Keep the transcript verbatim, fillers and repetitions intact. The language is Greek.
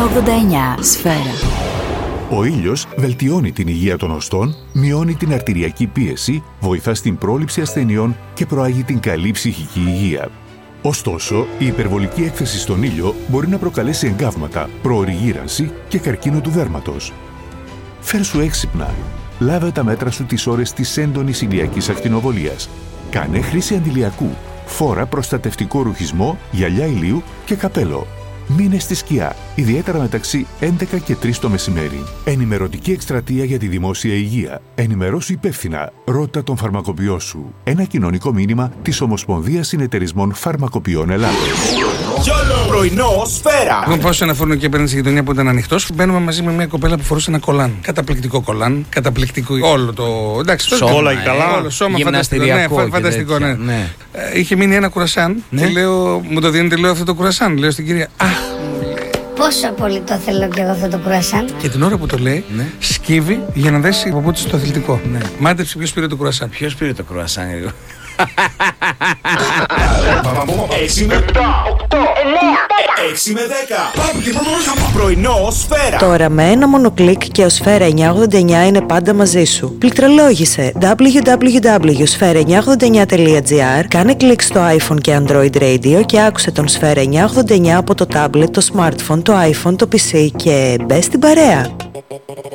ογδόντα εννιά Σφαίρα. Ο ήλιος βελτιώνει την υγεία των οστών, μειώνει την αρτηριακή πίεση, βοηθά στην πρόληψη ασθενειών και προάγει την καλή ψυχική υγεία. Ωστόσο, η υπερβολική έκθεση στον ήλιο μπορεί να προκαλέσει εγκάβματα, προωρή γύρανση και καρκίνο του δέρματος. Φέρσου έξυπνα. Λάβε τα μέτρα σου τις ώρες της έντονης ηλιακής ακτινοβολίας. Κάνε χρήση αντιλιακού. Φόρα προστατευτικό ρουχισμό, γυαλιά ηλίου και καπέλο. Μείνε στη σκιά, ιδιαίτερα μεταξύ έντεκα και τρεις το μεσημέρι. Ενημερωτική εκστρατεία για τη δημόσια υγεία. Ενημερώσου υπεύθυνα. Ρώτα τον φαρμακοποιό σου. Ένα κοινωνικό μήνυμα της Ομοσπονδίας Συνεταιρισμών Φαρμακοποιών Ελλάδος. Πρωινό Σφαίρα. Εγώ πάω σε ένα φούρνο και απέναντι στη γειτονιά που ήταν ανοιχτό. Μπαίνουμε μαζί με μια κοπέλα που φορούσε ένα κολάν. Καταπληκτικό κολάν. Καταπληκτικό όλο το. Εντάξει, σώμα, όλα και καλά. Όλο σώμα φανταστικό. Ναι, φανταστικό, ναι. ναι. Ε, είχε μείνει ένα κουρασάν. Ναι. Και λέω, μου το δίνετε, λέω αυτό το κουρασάν. Λέω στην κυρία, αχ. Πόσο πολύ το θέλω κι εγώ αυτό το κουρασάν. Και την ώρα που το λέει, ναι, σκύβει για να δέσει από πούτσι στο αθλητικό. Ναι. Μάντεψε ποιος πήρε το κουρασάν. Ποιος πήρε το κουρασάν, εγώ. έξι με επτά, οκτώ, εννέα, έξι με δέκα. Πρωινό Σφαίρα. Τώρα με ένα μόνο κλικ και ο Σφαίρα εννιακόσια ογδόντα εννιά είναι πάντα μαζί σου. Πληκτρολόγησε ντάμπλιου ντάμπλιου ντάμπλιου τελεία σφαίρα εννιακόσια ογδόντα εννιά τελεία τζι άρ, κάνε κλικ στο iPhone και Android Radio και άκουσε τον Σφαίρα εννιακόσια ογδόντα εννιά από το tablet, το smartphone, το iPhone, το πι σι και μπες στην παρέα.